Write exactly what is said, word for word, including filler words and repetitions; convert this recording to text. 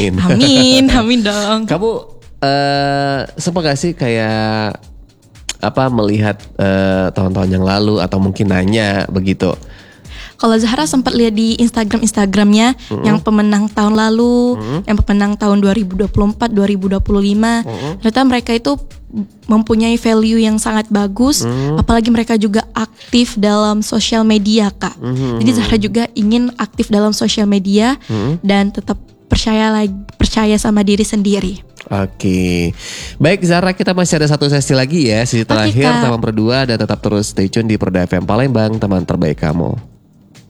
Amin, amin dong. Kamu uh, sempat gak sih kayak apa melihat uh, tahun-tahun yang lalu atau mungkin nanya begitu? Kalau Zahra sempat lihat di Instagram Instagramnya mm-hmm. yang pemenang tahun lalu, mm-hmm. yang pemenang tahun dua ribu dua puluh empat, dua ribu dua puluh lima, mm-hmm. ternyata mereka itu mempunyai value yang sangat bagus, mm-hmm. apalagi mereka juga aktif dalam sosial media, Kak. Mm-hmm. Jadi Zahra juga ingin aktif dalam sosial media mm-hmm. dan tetap percaya lagi, percaya sama diri sendiri. Oke, baik Zahra, kita masih ada satu sesi lagi ya, sesi terakhir, okay, teman berdua, dan tetap terus stay tune di Perda F M Palembang, teman terbaik kamu.